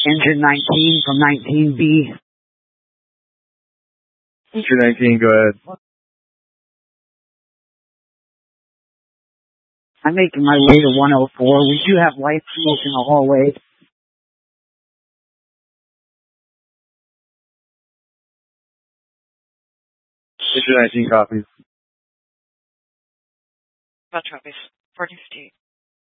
Engine 19 from 19B. Engine 19, go ahead. I'm making my way to 104. We do have white smoke in the hallway. Engine 19 copies. Metro base 4058.